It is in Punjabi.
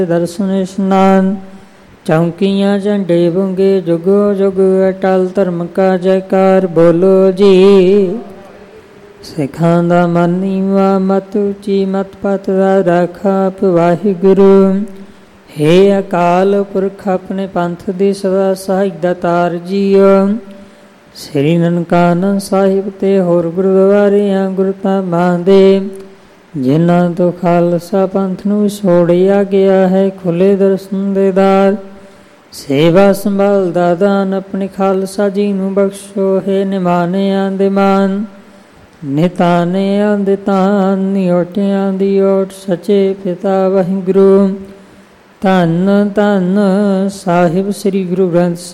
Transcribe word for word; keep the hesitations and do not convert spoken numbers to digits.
ਦਰਸ਼ਨ ਇਸ਼ਨਾਨ ਚੌਂਕੀਆਂ ਝੰਡੇ ਬੁੰਗੇ ਜੁਗੋ ਜੁਗ ਅਟਲ ਧਰਮ ਕਾ ਜੈਕਾਰ ਬੋਲੋ ਜੀ। ਸਿੱਖਾਂ ਦਾ ਮਨ ਨੀਵਾ ਮਤ ਉੱਚੀ ਮਤ ਪਤ ਦਾ ਰਾਖਾ ਵਾਹਿਗੁਰੂ। ਹੇ ਅਕਾਲ ਪੁਰਖ ਆਪਣੇ ਪੰਥ ਦੀ ਸਦਾ ਸਹਾਇਕ ਦਾਤਾਰ ਜੀਓ। ਸ੍ਰੀ ਨਨਕਾਨੰਦ ਸਾਹਿਬ ਤੇ ਹੋਰ ਗੁਰਦੁਆਰਿਆਂ ਗੁਰਧਾਮਾਂ ਦੇ ਜਿਨ੍ਹਾਂ ਤੋਂ ਖਾਲਸਾ ਪੰਥ ਨੂੰ ਛੋੜਿਆ ਗਿਆ ਹੈ ਖੁੱਲੇ ਦਰਸ਼ਨ ਦੇ ਦਾਰ ਸੇਵਾ ਸੰਭਾਲ ਦਾ ਦਾਨ ਆਪਣੇ ਖਾਲਸਾ ਜੀ ਨੂੰ ਬਖਸ਼ੋ। ਹੈ ਨਿਮਾਨਿਆਂ ਦੇ ਮਾਨ ਨਿਤਾਨਿਆਂ ਦੇ ਤਾਨ ਨਿਓਟਿਆਂ ਦੀ ਓਟ ਸੱਚੇ ਪਿਤਾ ਵਾਹਿਗੁਰੂ। ਧੰਨ ਧੰਨ ਸਾਹਿਬ ਸ੍ਰੀ ਗੁਰੂ ਗ੍ਰੰਥ